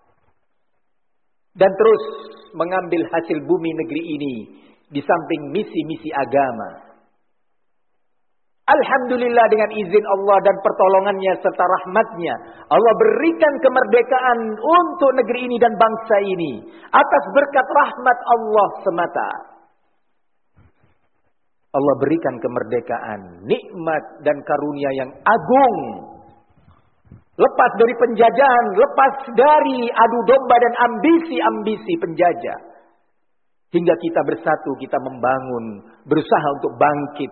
Dan terus mengambil hasil bumi negeri ini. Di samping misi-misi agama. Alhamdulillah dengan izin Allah dan pertolongannya serta rahmatnya. Allah berikan kemerdekaan untuk negeri ini dan bangsa ini. Atas berkat rahmat Allah semata. Allah berikan kemerdekaan, nikmat dan karunia yang agung. Lepas dari penjajahan, lepas dari adu domba dan ambisi-ambisi penjajah. Hingga kita bersatu, kita membangun, berusaha untuk bangkit.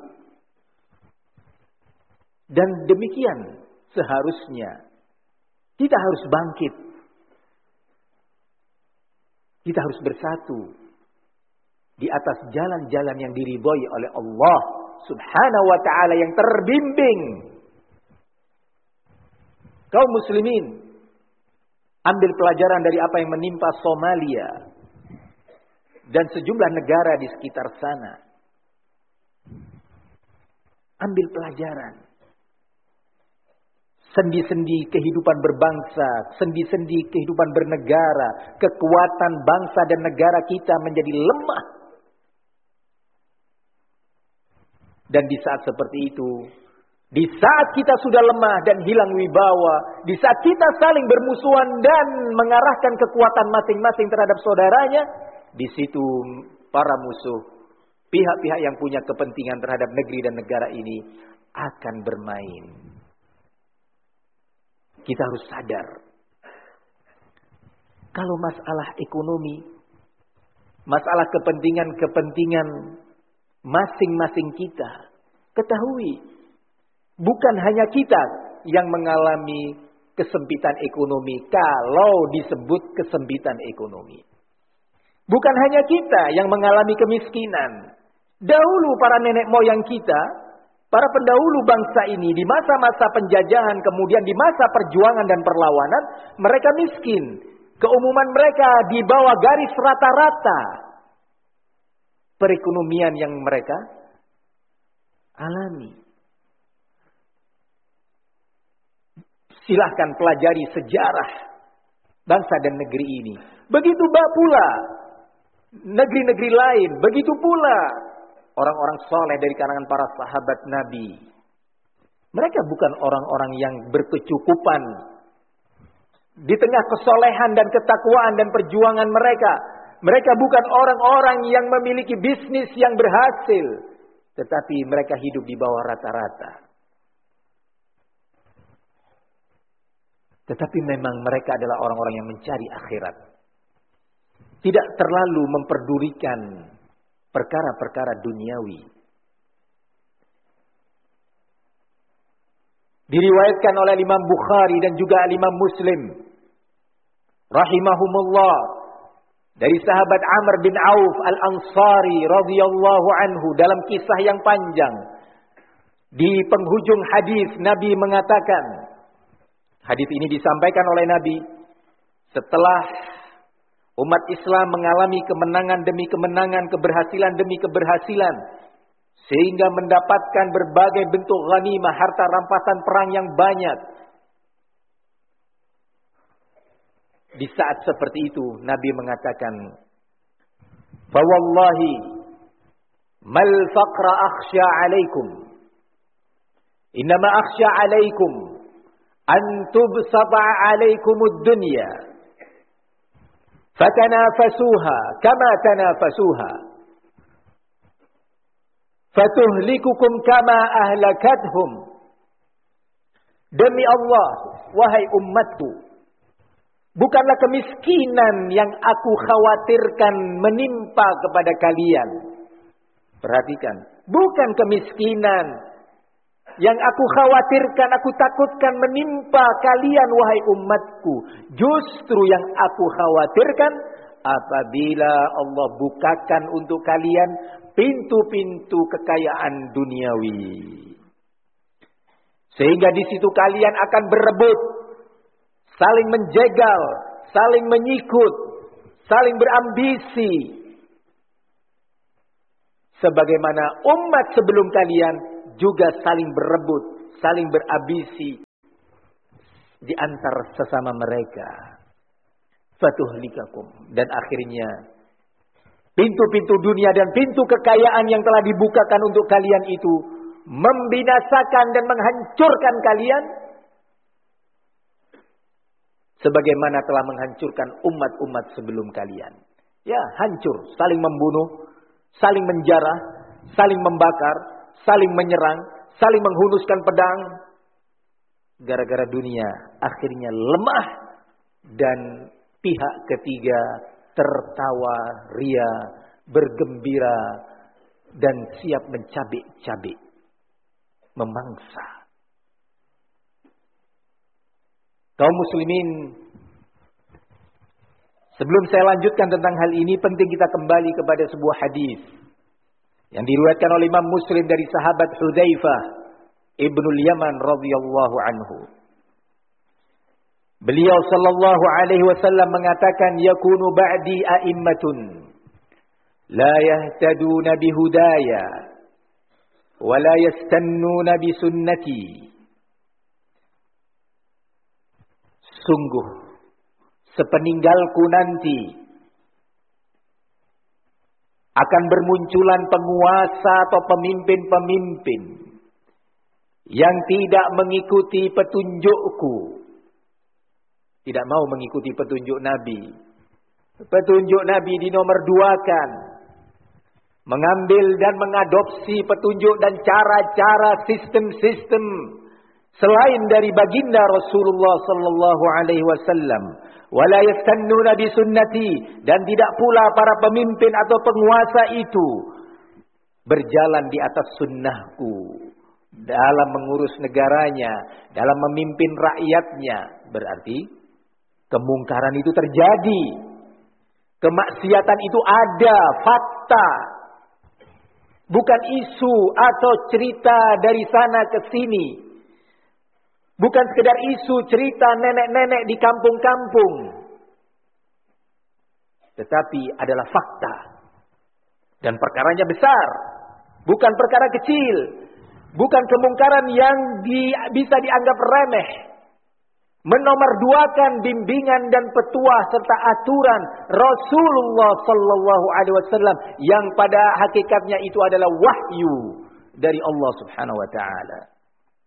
Dan demikian seharusnya. Kita harus bangkit. Kita harus bersatu. Di atas jalan-jalan yang diridhoi oleh Allah subhanahu wa ta'ala yang terbimbing. Kaum muslimin, ambil pelajaran dari apa yang menimpa Somalia dan sejumlah negara di sekitar sana. Ambil pelajaran. Sendi-sendi kehidupan berbangsa, sendi-sendi kehidupan bernegara, kekuatan bangsa dan negara kita menjadi lemah. Dan di saat seperti itu, di saat kita sudah lemah dan hilang wibawa, di saat kita saling bermusuhan dan mengarahkan kekuatan masing-masing terhadap saudaranya, di situ para musuh, pihak-pihak yang punya kepentingan terhadap negeri dan negara ini akan bermain. Kita harus sadar. Kalau masalah ekonomi, masalah kepentingan-kepentingan masing-masing kita, ketahui, bukan hanya kita yang mengalami kesempitan ekonomi kalau disebut kesempitan ekonomi. Bukan hanya kita yang mengalami kemiskinan. Dahulu para nenek moyang kita, para pendahulu bangsa ini di masa-masa penjajahan, kemudian di masa perjuangan dan perlawanan, mereka miskin. Keumuman mereka di bawah garis rata-rata perekonomian yang mereka alami. Silahkan pelajari sejarah bangsa dan negeri ini. Begitu pula negeri-negeri lain. Begitu pula orang-orang soleh dari kalangan para sahabat Nabi. Mereka bukan orang-orang yang berkecukupan. Di tengah kesolehan dan ketakwaan dan perjuangan mereka. Mereka bukan orang-orang yang memiliki bisnis yang berhasil. Tetapi mereka hidup di bawah rata-rata. Tetapi memang mereka adalah orang-orang yang mencari akhirat. Tidak terlalu memperdulikan perkara-perkara duniawi. Diriwayatkan oleh Imam Bukhari dan juga Imam Muslim rahimahumullah dari sahabat Amr bin Auf Al-Ansari radhiyallahu anhu dalam kisah yang panjang. Di penghujung hadis Nabi mengatakan, hadis ini disampaikan oleh Nabi setelah umat Islam mengalami kemenangan demi kemenangan, keberhasilan demi keberhasilan, sehingga mendapatkan berbagai bentuk ghanimah, harta rampasan perang yang banyak. Di saat seperti itu Nabi mengatakan, "Fa wallahi mal faqra akhsha 'alaikum. Innama akhsha 'alaikum an tubsata 'alaikumud dunya. Fatanafasuha kama tanafasuha. Fatuhlikukum kama ahlakathum." Demi Allah, wahai umatku, bukanlah kemiskinan yang aku khawatirkan menimpa kepada kalian. Perhatikan, bukan kemiskinan yang aku khawatirkan, aku takutkan menimpa kalian wahai umatku. Justru yang aku khawatirkan apabila Allah bukakan untuk kalian pintu-pintu kekayaan duniawi. Sehingga di situ kalian akan berebut, saling menjegal, saling menyikut, saling berambisi. Sebagaimana umat sebelum kalian juga saling berebut, saling berambisi di antara sesama mereka. Fatuhlikakum, dan akhirnya pintu-pintu dunia dan pintu kekayaan yang telah dibukakan untuk kalian itu membinasakan dan menghancurkan kalian sebagaimana telah menghancurkan umat-umat sebelum kalian. Ya, hancur, saling membunuh, saling menjarah, saling membakar, saling menyerang, saling menghunuskan pedang. Gara-gara dunia akhirnya lemah dan pihak ketiga tertawa ria, bergembira dan siap mencabik-cabik, memangsa. Kaum muslimin, sebelum saya lanjutkan tentang hal ini, penting kita kembali kepada sebuah hadis yang diriwayatkan oleh Imam Muslim dari sahabat Hudzaifah Ibnul Yaman radhiyallahu anhu. Beliau sallallahu alaihi wasallam mengatakan, yakunu ba'di a'immatun la yahtaduna bihudaya wa la yastannuna bisunnati. Sungguh sepeninggalku nanti akan bermunculan penguasa atau pemimpin-pemimpin yang tidak mengikuti petunjukku, tidak mau mengikuti petunjuk Nabi. Petunjuk Nabi dinomor duakan, mengambil dan mengadopsi petunjuk dan cara-cara sistem-sistem selain dari baginda Rasulullah sallallahu alaihi wasallam. Wala yastannuna bi sunnati, dan tidak pula para pemimpin atau penguasa itu berjalan di atas sunnahku dalam mengurus negaranya, dalam memimpin rakyatnya. Berarti kemungkaran itu terjadi, kemaksiatan itu ada, fakta, bukan isu atau cerita dari sana ke sini. Bukan sekedar isu cerita nenek-nenek di kampung-kampung. Tetapi adalah fakta. Dan perkaranya besar. Bukan perkara kecil. Bukan kemungkaran yang di, bisa dianggap remeh. Menomorduakan bimbingan dan petuah serta aturan Rasulullah sallallahu alaihi wasallam yang pada hakikatnya itu adalah wahyu dari Allah Subhanahu wa taala.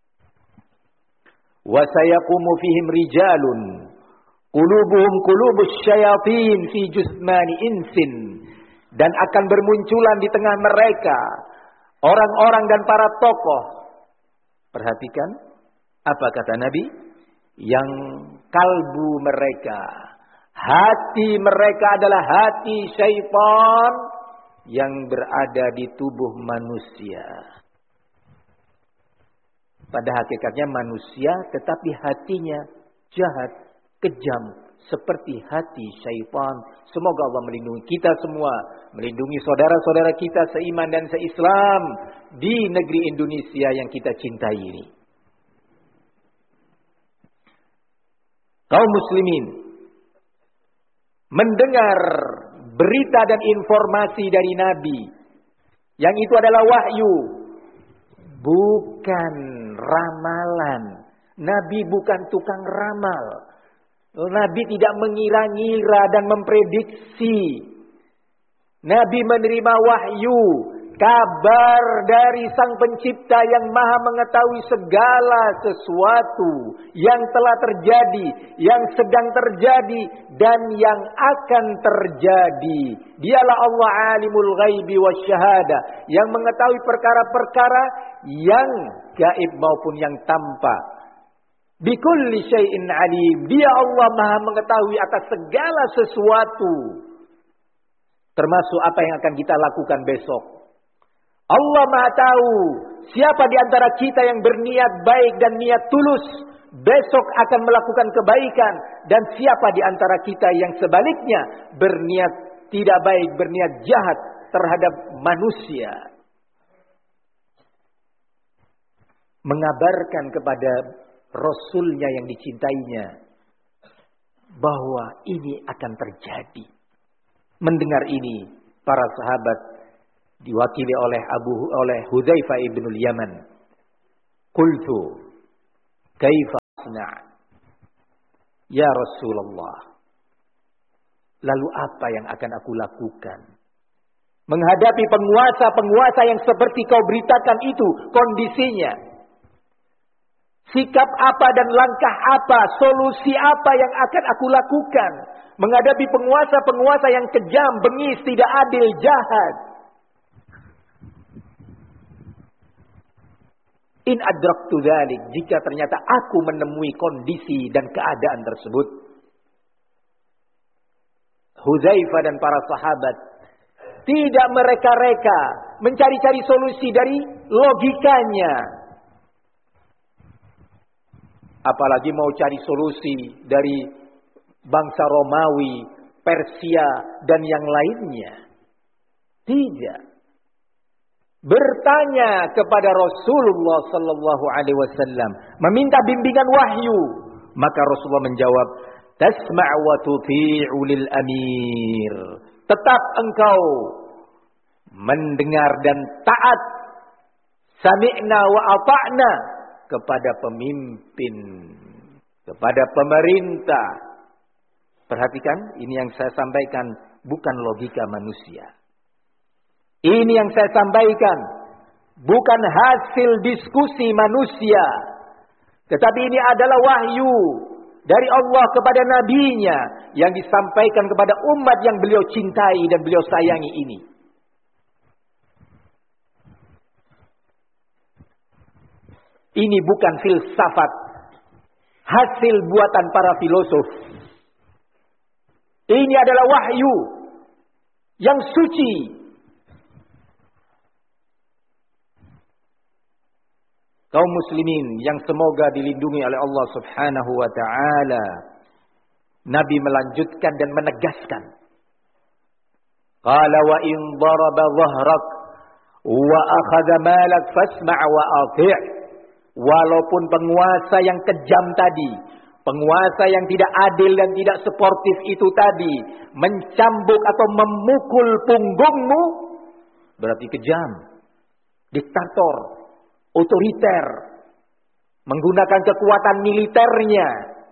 Wa sayaqumu fihim rijalun qulubuhum qulubus syayatin fi jusmani insin, dan akan bermunculan di tengah mereka orang-orang dan para tokoh. Perhatikan apa kata Nabi, yang kalbu mereka, hati mereka adalah hati syaitan yang berada di tubuh manusia. Pada hakikatnya manusia, tetapi hatinya jahat, kejam, seperti hati syaitan. Semoga Allah melindungi kita semua, melindungi saudara-saudara kita seiman dan seislam di negeri Indonesia yang kita cintai ini. Kaum muslimin, mendengar berita dan informasi dari Nabi, yang itu adalah wahyu, bukan ramalan. Nabi bukan tukang ramal. Nabi tidak mengira-ngira dan memprediksi. Nabi menerima wahyu, kabar dari Sang Pencipta yang Maha mengetahui segala sesuatu yang telah terjadi, yang sedang terjadi, dan yang akan terjadi. Dialah Allah alimul ghaibi wasyahada, yang mengetahui perkara-perkara yang gaib maupun yang tampak. Bikulli syai'in alim. Dia Allah Maha mengetahui atas segala sesuatu, termasuk apa yang akan kita lakukan besok. Allah Maha tahu siapa di antara kita yang berniat baik dan niat tulus besok akan melakukan kebaikan, dan siapa di antara kita yang sebaliknya berniat tidak baik, berniat jahat terhadap manusia. Mengabarkan kepada Rasulnya yang dicintainya bahwa ini akan terjadi. Mendengar ini, para sahabat diwakili oleh Abu oleh Hudzaifah ibnul Yaman. Qultu kaifa asna'? Ya Rasulullah, lalu apa yang akan aku lakukan? Menghadapi penguasa-penguasa yang seperti kau beritakan itu kondisinya. Sikap apa dan langkah apa, solusi apa yang akan aku lakukan? Menghadapi penguasa-penguasa yang kejam, bengis, tidak adil, jahat. In adraktu dzalik, jika ternyata aku menemui kondisi dan keadaan tersebut. Hudzaifah dan para sahabat tidak mereka-reka mencari-cari solusi dari logikanya. Apalagi mau cari solusi dari bangsa Romawi, Persia dan yang lainnya. Tidak. Bertanya kepada Rasulullah sallallahu alaihi wasallam, meminta bimbingan wahyu. Maka Rasulullah menjawab, "Tasma' wa tuti'u lil amir." Tetap engkau mendengar dan taat, sami'na wa ata'na, kepada pemimpin, kepada pemerintah. Perhatikan, ini yang saya sampaikan bukan logika manusia. Ini yang saya sampaikan bukan hasil diskusi manusia, tetapi ini adalah wahyu dari Allah kepada nabinya yang disampaikan kepada umat yang beliau cintai dan beliau sayangi ini. Ini bukan filsafat hasil buatan para filosof. Ini adalah wahyu yang suci. Kaum muslimin yang semoga dilindungi oleh Allah Subhanahu wa taala. Nabi melanjutkan dan menegaskan. Qala wa in daraba dhahrak wa akhadha malak fasma' wa ati'. Walaupun penguasa yang kejam tadi, penguasa yang tidak adil dan tidak sportif itu tadi mencambuk atau memukul punggungmu, berarti kejam, diktator, otoriter, menggunakan kekuatan militernya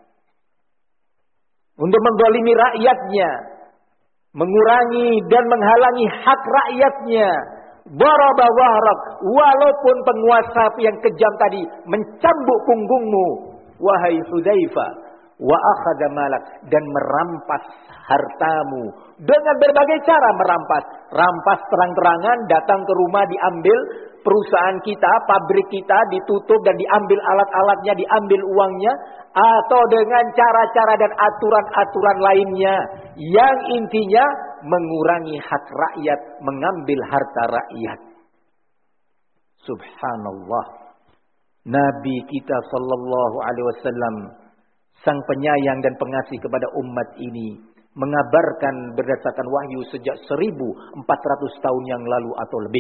untuk menzalimi rakyatnya, mengurangi dan menghalangi hak rakyatnya. Daraba dhahrak, walaupun penguasa yang kejam tadi mencambuk punggungmu, wahai Hudzaifah, wa akhadha malak, dan merampas hartamu dengan berbagai cara merampas. Rampas terang-terangan, datang ke rumah diambil perusahaan kita, pabrik kita ditutup dan diambil alat-alatnya, diambil uangnya, atau dengan cara-cara dan aturan-aturan lainnya yang intinya mengurangi hak rakyat, mengambil harta rakyat. Subhanallah. Nabi kita sallallahu alaihi wasallam, sang penyayang dan pengasih kepada umat ini, mengabarkan berdasarkan wahyu sejak seribu empat ratus tahun yang lalu atau lebih.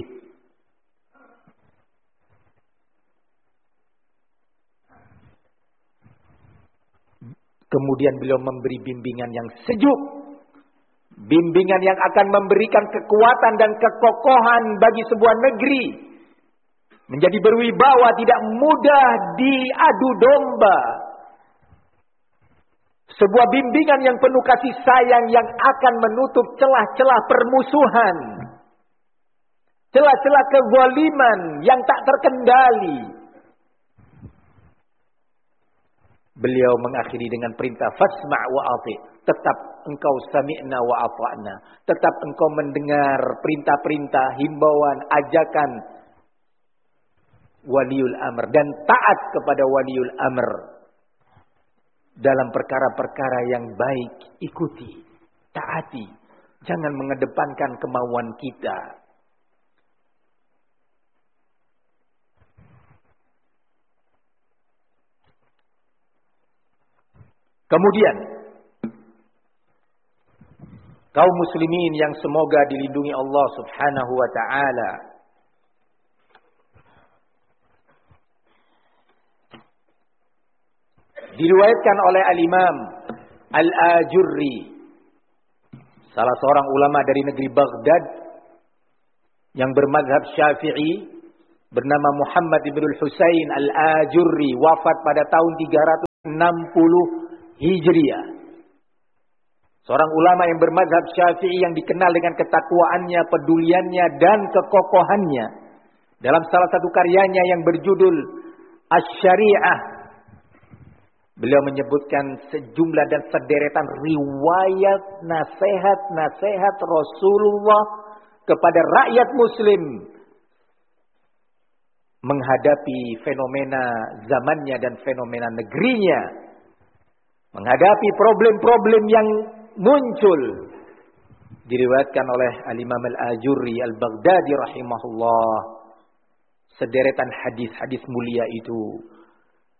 Kemudian beliau memberi bimbingan yang sejuk. Bimbingan yang akan memberikan kekuatan dan kekokohan bagi sebuah negeri. Menjadi berwibawa, tidak mudah diadu domba. Sebuah bimbingan yang penuh kasih sayang yang akan menutup celah-celah permusuhan. Celah-celah kezaliman yang tak terkendali. Beliau mengakhiri dengan perintah fasma' wa ati'. Tetap engkau sami'na wa ata'na. Tetap engkau mendengar perintah-perintah, himbauan, ajakan waliul amr. Dan taat kepada waliul amr. Dalam perkara-perkara yang baik, ikuti, taati. Jangan mengedepankan kemauan kita. Kemudian, kaum muslimin yang semoga dilindungi Allah Subhanahu wa ta'ala. Diriwayatkan oleh Al-Imam Al-Ajurri, salah seorang ulama dari negeri Baghdad yang bermadzhab Syafi'i, bernama Muhammad ibn Husain Al-Ajurri, wafat pada tahun tiga ratus enam puluh Hijriyah. Seorang ulama yang bermazhab Syafi'i yang dikenal dengan ketakwaannya, peduliannya, dan kekokohannya. Dalam salah satu karyanya yang berjudul Asy-Syari'ah, beliau menyebutkan sejumlah dan sederetan riwayat nasihat-nasihat Rasulullah kepada rakyat muslim menghadapi fenomena zamannya dan fenomena negerinya, menghadapi problem-problem yang muncul. Diriwayatkan oleh Al-Imam Al-Ajurri Al-Baghdadi rahimahullah, sederetan hadis-hadis mulia itu